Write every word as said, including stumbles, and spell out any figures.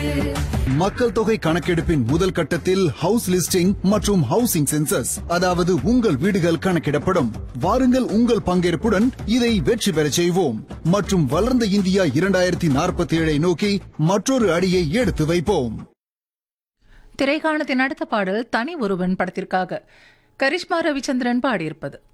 மக்கள் தொகை கணக்கெடுப்பின் முதல் கட்டத்தில் ஹவுஸ் லிஸ்டிங் மற்றும் ஹவுசிங் சென்சஸ், அதாவது உங்கள் வீடுகள் கணக்கிடப்படும். வாருங்கள், உங்கள் பங்கேற்புடன் இதை வெற்றி பெறச் செய்வோம் மற்றும் வளர்ந்த இந்தியா இரண்டாயிரத்தி நாற்பத்தி ஏழை நோக்கி மற்றொரு அடியை எடுத்து வைப்போம். திரைக்காணத்தின் அடுத்த பாடல் தனி ஒருவன் படத்திற்காக கரிஷ்மா ரவிச்சந்திரன் பாடியிருப்பது.